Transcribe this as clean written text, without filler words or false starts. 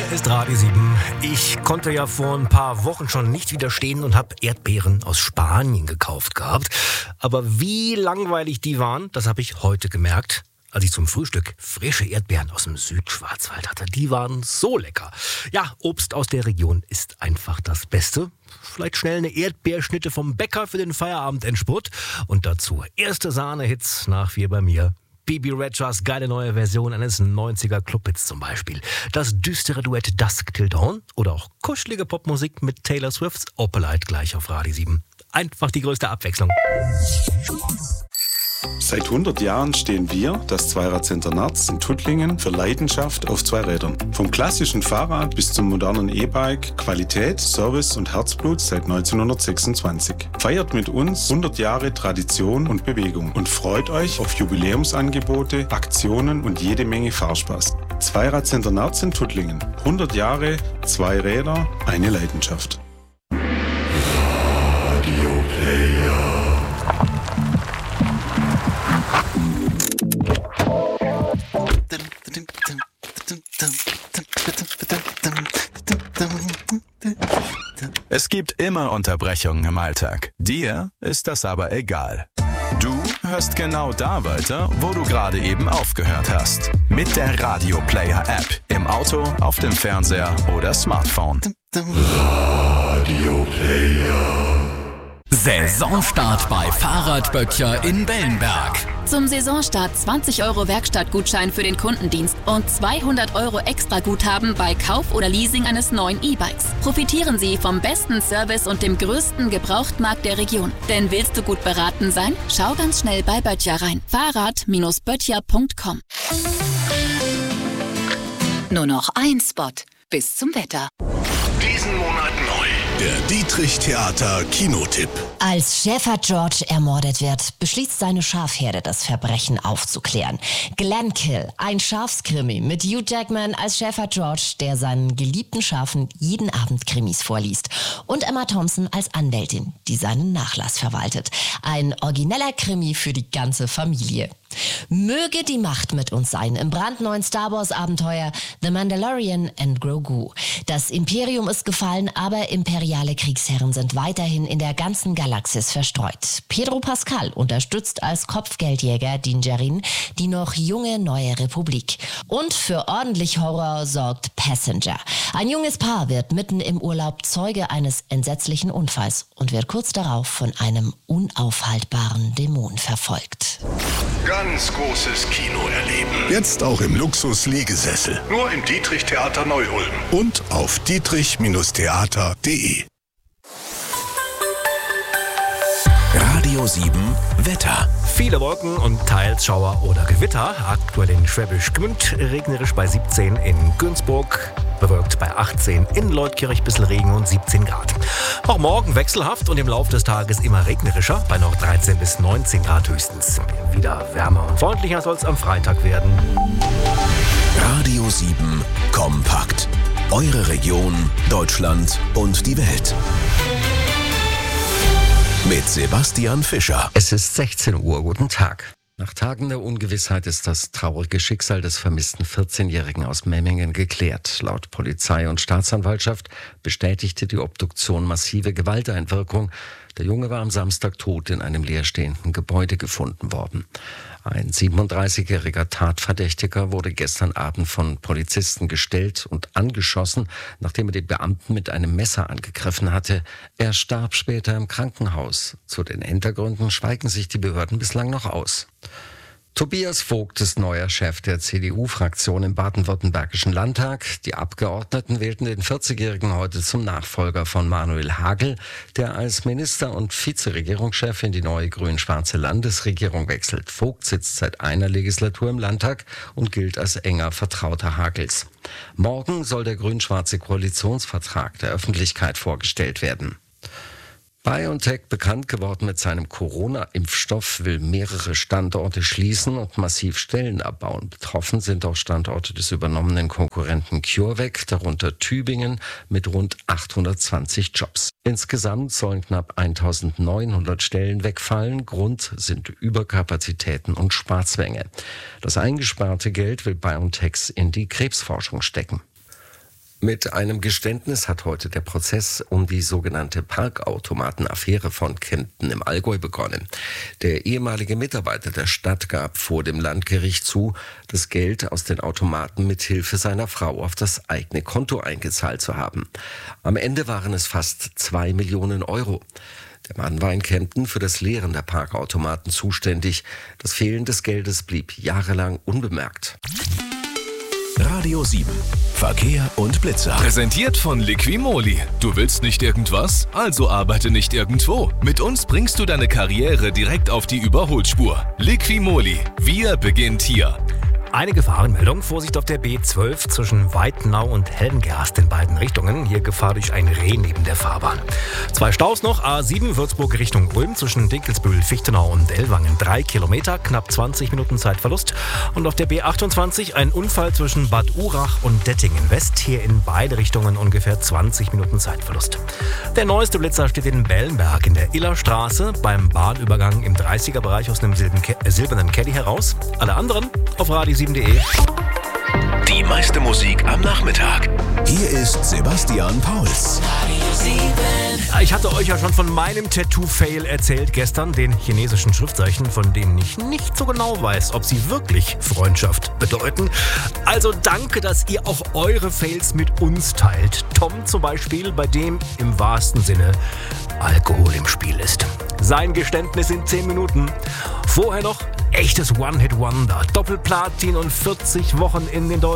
Hier ist Radio 7. Ich konnte ja vor ein paar Wochen schon nicht widerstehen und habe Erdbeeren aus Spanien gekauft gehabt. Aber wie langweilig die waren, das habe ich heute gemerkt, als ich zum Frühstück frische Erdbeeren aus dem Südschwarzwald hatte. Die waren so lecker. Ja, Obst aus der Region ist einfach das Beste. Vielleicht schnell eine Erdbeerschnitte vom Bäcker für den Feierabendendspurt. Und dazu erste Sahne-Hits nach wie bei mir. Bibi Rexhas geile neue Version eines 90er Clubhits zum Beispiel. Das düstere Duett Dusk Till Dawn oder auch kuschelige Popmusik mit Taylor Swifts Opalite gleich auf Radio 7. Einfach die größte Abwechslung. Seit 100 Jahren stehen wir, das Zweirad-Center Narz in Tuttlingen, für Leidenschaft auf zwei Rädern. Vom klassischen Fahrrad bis zum modernen E-Bike, Qualität, Service und Herzblut seit 1926. Feiert mit uns 100 Jahre Tradition und Bewegung und freut euch auf Jubiläumsangebote, Aktionen und jede Menge Fahrspaß. Zweirad-Center Narz in Tuttlingen. 100 Jahre, zwei Räder, eine Leidenschaft. Radio Player. Es gibt immer Unterbrechungen im Alltag. Dir ist das aber egal. Du hörst genau da weiter, wo du gerade eben aufgehört hast. Mit der Radio Player App. Im Auto, auf dem Fernseher oder Smartphone. Radio Player. Saisonstart bei Fahrradböttcher in Wellenberg. Zum Saisonstart 20 € Werkstattgutschein für den Kundendienst und 200 € Extraguthaben bei Kauf oder Leasing eines neuen E-Bikes. Profitieren Sie vom besten Service und dem größten Gebrauchtmarkt der Region. Denn willst du gut beraten sein? Schau ganz schnell bei Böttcher rein. Fahrrad-böttcher.com. Nur noch ein Spot bis zum Wetter. Diesen Monat neu. Der Dietrich Theater Kinotipp. Als Shepherd George ermordet wird, beschließt seine Schafherde, das Verbrechen aufzuklären. Glenkill, ein Schafskrimi mit Hugh Jackman als Shepherd George, der seinen geliebten Schafen jeden Abend Krimis vorliest. Und Emma Thompson als Anwältin, die seinen Nachlass verwaltet. Ein origineller Krimi für die ganze Familie. Möge die Macht mit uns sein im brandneuen Star Wars Abenteuer The Mandalorian and Grogu. Das Imperium ist gefallen, aber imperiale Kriegsherren sind weiterhin in der ganzen Galaxis verstreut. Pedro Pascal unterstützt als Kopfgeldjäger Din Djarin die noch junge neue Republik. Und für ordentlich Horror sorgt Passenger. Ein junges Paar wird mitten im Urlaub Zeuge eines entsetzlichen Unfalls und wird kurz darauf von einem unaufhaltbaren Dämon verfolgt. Ganz großes Kino erleben. Jetzt auch im Luxus-Liegesessel. Nur im Dietrich Theater Neu-Ulm. Und auf dietrich-theater.de. Radio 7 Wetter. Viele Wolken und teils Schauer oder Gewitter. Aktuell in Schwäbisch Gmünd, regnerisch bei 17 in Günzburg, bewölkt bei 18 in Leutkirch, bisschen Regen und 17 Grad. Auch morgen wechselhaft und im Laufe des Tages immer regnerischer, bei noch 13 bis 19 Grad höchstens. Wieder wärmer und freundlicher soll es am Freitag werden. Radio 7 Kompakt. Eure Region, Deutschland und die Welt. Mit Sebastian Fischer. Es ist 16 Uhr. Guten Tag. Nach Tagen der Ungewissheit ist das traurige Schicksal des vermissten 14-Jährigen aus Memmingen geklärt. Laut Polizei und Staatsanwaltschaft bestätigte die Obduktion massive Gewalteinwirkung. Der Junge war am Samstag tot in einem leerstehenden Gebäude gefunden worden. Ein 37-jähriger Tatverdächtiger wurde gestern Abend von Polizisten gestellt und angeschossen, nachdem er die Beamten mit einem Messer angegriffen hatte. Er starb später im Krankenhaus. Zu den Hintergründen schweigen sich die Behörden bislang noch aus. Tobias Vogt ist neuer Chef der CDU-Fraktion im baden-württembergischen Landtag. Die Abgeordneten wählten den 40-Jährigen heute zum Nachfolger von Manuel Hagel, der als Minister- und Vizeregierungschef in die neue grün-schwarze Landesregierung wechselt. Vogt sitzt seit einer Legislatur im Landtag und gilt als enger Vertrauter Hagels. Morgen soll der grün-schwarze Koalitionsvertrag der Öffentlichkeit vorgestellt werden. BioNTech, bekannt geworden mit seinem Corona-Impfstoff, will mehrere Standorte schließen und massiv Stellen abbauen. Betroffen sind auch Standorte des übernommenen Konkurrenten CureVac, darunter Tübingen mit rund 820 Jobs. Insgesamt sollen knapp 1900 Stellen wegfallen. Grund sind Überkapazitäten und Sparzwänge. Das eingesparte Geld will BioNTech in die Krebsforschung stecken. Mit einem Geständnis hat heute der Prozess um die sogenannte Parkautomaten-Affäre von Kempten im Allgäu begonnen. Der ehemalige Mitarbeiter der Stadt gab vor dem Landgericht zu, das Geld aus den Automaten mit Hilfe seiner Frau auf das eigene Konto eingezahlt zu haben. Am Ende waren es fast 2 Millionen Euro. Der Mann war in Kempten für das Leeren der Parkautomaten zuständig. Das Fehlen des Geldes blieb jahrelang unbemerkt. Radio 7. Verkehr und Blitzer. Präsentiert von Liquimoli. Du willst nicht irgendwas? Also arbeite nicht irgendwo. Mit uns bringst du deine Karriere direkt auf die Überholspur. Liquimoli. Wir beginnt hier. Eine Gefahrenmeldung. Vorsicht auf der B12 zwischen Weitenau und Helmgerst in beiden Richtungen. Hier Gefahr durch ein Reh neben der Fahrbahn. 2 Staus noch. A7 Würzburg Richtung Ulm zwischen Dinkelsbühl, Fichtenau und Ellwangen. 3 Kilometer, knapp 20 Minuten Zeitverlust. Und auf der B28 ein Unfall zwischen Bad Urach und Dettingen West. Hier in beide Richtungen ungefähr 20 Minuten Zeitverlust. Der neueste Blitzer steht in Bellenberg in der Illerstraße beim Bahnübergang im 30er-Bereich aus einem silbernen Caddy heraus. Alle anderen auf radio7.de. Die meiste Musik am Nachmittag. Hier ist Sebastian Pauls. Ich hatte euch ja schon von meinem Tattoo-Fail erzählt gestern, den chinesischen Schriftzeichen, von denen ich nicht so genau weiß, ob sie wirklich Freundschaft bedeuten. Also danke, dass ihr auch eure Fails mit uns teilt. Tom zum Beispiel, bei dem im wahrsten Sinne Alkohol im Spiel ist. Sein Geständnis in 10 Minuten. Vorher noch echtes One-Hit-Wonder. Doppelplatin und 40 Wochen in den